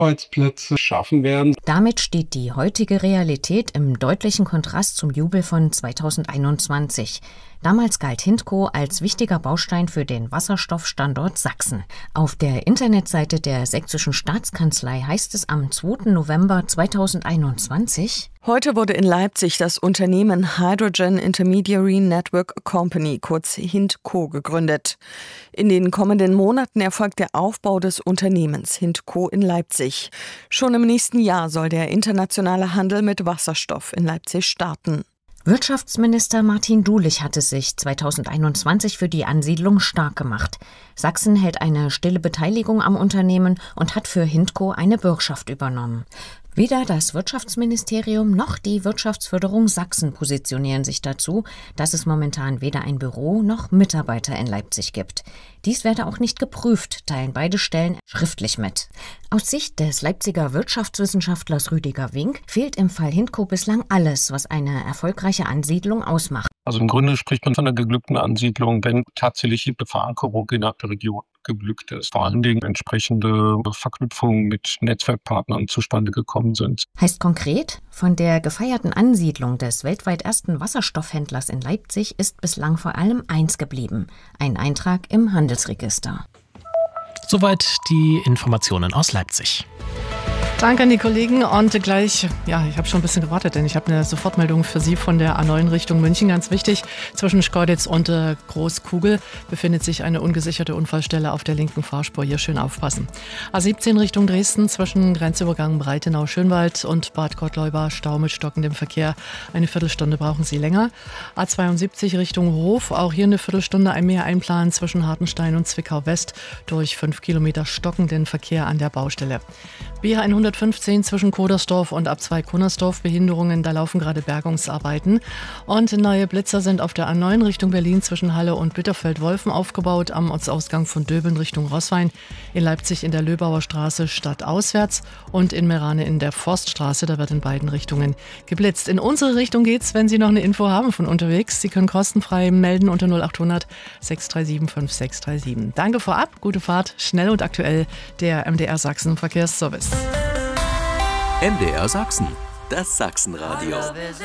Arbeitsplätze schaffen werden. Damit steht die heutige Realität im deutlichen Kontrast zum Jubel von 2021. Damals galt Hindco als wichtiger Baustein für den Wasserstoffstandort Sachsen. Auf der Internetseite der Sächsischen Staatskanzlei heißt es am 2. November 2021: Heute wurde in Leipzig das Unternehmen Hydrogen Intermediary Network Company, kurz Hindco, gegründet. In den kommenden Monaten erfolgt der Aufbau des Unternehmens Hindco in Leipzig. Schon im nächsten Jahr soll der internationale Handel mit Wasserstoff in Leipzig starten. Wirtschaftsminister Martin Dulich hatte sich 2021 für die Ansiedlung stark gemacht. Sachsen hält eine stille Beteiligung am Unternehmen und hat für Hindco eine Bürgschaft übernommen. Weder das Wirtschaftsministerium noch die Wirtschaftsförderung Sachsen positionieren sich dazu, dass es momentan weder ein Büro noch Mitarbeiter in Leipzig gibt. Dies werde auch nicht geprüft, teilen beide Stellen schriftlich mit. Aus Sicht des Leipziger Wirtschaftswissenschaftlers Rüdiger Wink fehlt im Fall Hindco bislang alles, was eine erfolgreiche Ansiedlung ausmacht. Also im Grunde spricht man von einer geglückten Ansiedlung, wenn tatsächlich die Verankerung innerhalb der Region geglückt ist. Vor allen Dingen entsprechende Verknüpfungen mit Netzwerkpartnern zustande gekommen sind. Heißt konkret, von der gefeierten Ansiedlung des weltweit ersten Wasserstoffhändlers in Leipzig ist bislang vor allem eins geblieben: ein Eintrag im Handelsregister. Soweit die Informationen aus Leipzig. Danke an die Kollegen und gleich, ich habe schon ein bisschen gewartet, denn ich habe eine Sofortmeldung für Sie von der A9 Richtung München. Ganz wichtig, zwischen Schkeuditz und Großkugel befindet sich eine ungesicherte Unfallstelle auf der linken Fahrspur. Hier schön aufpassen. A17 Richtung Dresden zwischen Grenzübergang Breitenau-Schönwald und Bad Gottleuba Stau mit stockendem Verkehr. Eine Viertelstunde brauchen Sie länger. A72 Richtung Hof, auch hier eine Viertelstunde mehr einplanen zwischen Hartenstein und Zwickau West durch 5 Kilometer stockenden Verkehr an der Baustelle. B115 zwischen Kodersdorf und Abzweig Kunnersdorf, Behinderungen, da laufen gerade Bergungsarbeiten. Und neue Blitzer sind auf der A9 Richtung Berlin zwischen Halle und Bitterfeld-Wolfen aufgebaut, am Ortsausgang von Döbeln Richtung Roßwein, in Leipzig in der Löbauer Straße stadtauswärts und in Merane in der Forststraße, da wird in beiden Richtungen geblitzt. In unsere Richtung geht's, wenn Sie noch eine Info haben von unterwegs. Sie können kostenfrei melden unter 0800 637 5637. Danke vorab, gute Fahrt, schnell und aktuell, der MDR Sachsen Verkehrsservice. MDR Sachsen, das Sachsenradio.